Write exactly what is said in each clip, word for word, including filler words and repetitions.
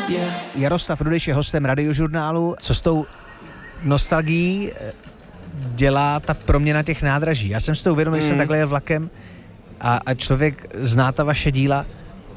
Jaroslav Rudyš je hostem Radiožurnálu. Co s tou nostalgií dělá ta proměna těch nádraží? Já jsem si to uvědomil, že jsem takhle jel vlakem a, a člověk zná ta vaše díla.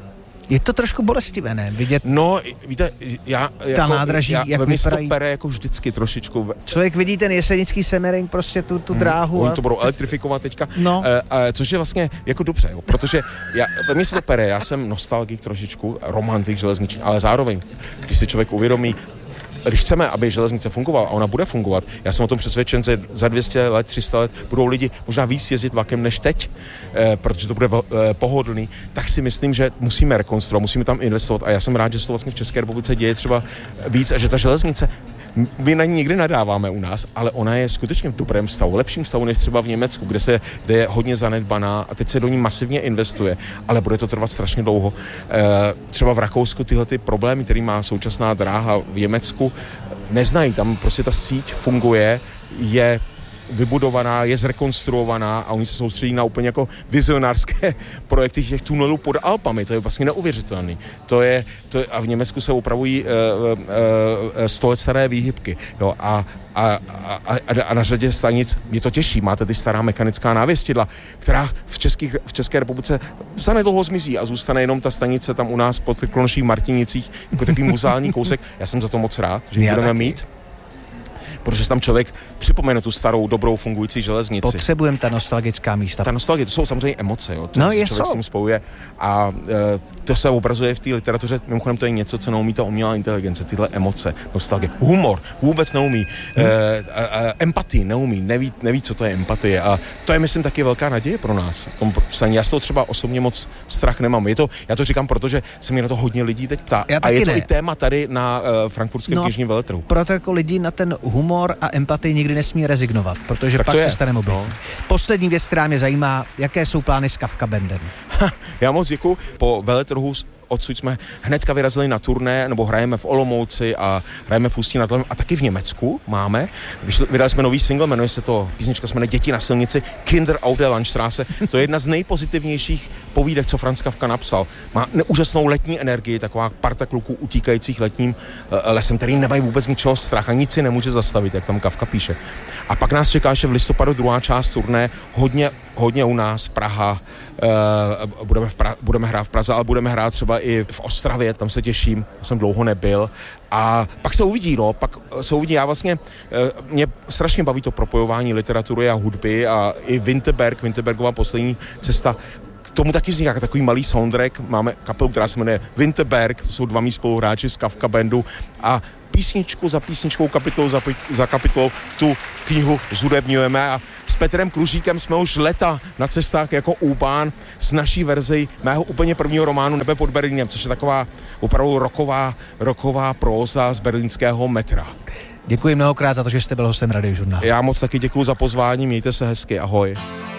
Je to trošku bolestivé, ne? Vidět no, víte, já... ta jako, nádraží, já, jak vypadají. to pere jako vždycky trošičku. Člověk vidí ten jesenický Semmering, prostě tu, tu dráhu. Oni a to budou elektrifikovat teďka, no. e, e, což je vlastně jako dobře, jo, protože já, ve mně se to pere, já jsem nostalgik trošičku, romantik železniční, ale zároveň, když si člověk uvědomí, když chceme, aby železnice fungovala a ona bude fungovat, já jsem o tom přesvědčen, že za dvě stě let, tři sta let budou lidi možná víc jezdit vlakem než teď, eh, protože to bude eh, pohodlný, tak si myslím, že musíme rekonstruovat, musíme tam investovat a já jsem rád, že se to vlastně v České republice děje třeba víc a že ta železnice, my na ní nikdy nadáváme u nás, ale ona je skutečně v dobrém stavu, lepším stavu než třeba v Německu, kde, se, kde je hodně zanedbaná a teď se do ní masivně investuje, ale bude to trvat strašně dlouho. E, třeba v Rakousku tyhle ty problémy, který má současná dráha v Německu, neznají, tam prostě ta síť funguje, je vybudovaná, je zrekonstruovaná a oni se soustředí na úplně jako vizionářské projekty těch tunelů pod Alpami. To je vlastně neuvěřitelný. To je, to je, a v Německu se upravují uh, uh, uh, sto let staré výhybky. Jo, a, a, a, a na řadě stanic mě to těší. Máte ty stará mechanická návěstidla, která v, českých, v České republice zanedlouho zmizí a zůstane jenom ta stanice tam u nás pod Klonoší v Martinicích jako takový muzeální kousek. Já jsem za to moc rád, že ji budeme taky mít. Protože tam člověk připomene tu starou, dobrou, fungující železnici. Potřebujeme ta nostalgická místa. Ta nostalgie, to jsou samozřejmě emoce, jo. To no, se je člověk jsou. s tím spojuje a e, to se obrazuje v té literatuře. Mimochodem to je něco, co neumí ta umělá inteligence, tyhle emoce, nostalgie. Humor vůbec neumí. Hmm. E, e, empatii neumí, neví, neví, co to je empatie a to je, myslím, taky velká naděje pro nás. Já z toho třeba osobně moc strach nemám. Je to, já to říkám, protože se mě na to hodně lidí teď ptá. A je to ne. i téma tady na uh, frankfurtském no, knižním veletrhu. Proto jako lidi na ten humor a empatii nikdy nesmí rezignovat, protože tak pak se stane obětí. No. Poslední věc, která mě zajímá, jaké jsou plány s Kafka Bandem? Já moc děkuju. Po veletrhu odsud jsme hnedka vyrazili na turné, nebo hrajeme v Olomouci a hrajeme v Ústí nad Labem a taky v Německu máme. Vydali jsme nový single, jmenuje se to, písnička se jmenuje Děti na silnici, Kinder auf der Landstraße. To je jedna z nejpozitivnějších povídek, co Franz Kafka napsal. Má úžasnou letní energii, taková parta kluků utíkajících letním lesem, který nemají vůbec ničeho strach a nic si nemůže zastavit, jak tam Kafka píše. A pak nás čeká ještě v listopadu druhá část turné, hodně, hodně u nás, Praha, uh, budeme, v pra- budeme hrát v Praze, ale budeme hrát třeba i v Ostravě, tam se těším, jsem dlouho nebyl. A pak se uvidí, no, pak se uvidí, já vlastně, mě strašně baví to propojování literatury a hudby a i Winterberg, Winterbergova poslední cesta, k tomu taky vzniká takový malý soundtrack, máme kapelu, která se jmenuje Winterberg, to jsou dva mý spoluhráči z Kafka Bandu a písničku za písničkou, kapitolu za, za kapitolou tu knihu zhudebňujeme a s Petrem Kružíkem jsme už leta na cestách jako Úbán s naší verzí mého úplně prvního románu Nebe pod Berlínem, což je taková opravdu roková, roková próza z berlínského metra. Děkuji mnohokrát za to, že jste byl hostem Radiožurnálu. Já moc taky děkuji za pozvání, mějte se hezky, ahoj.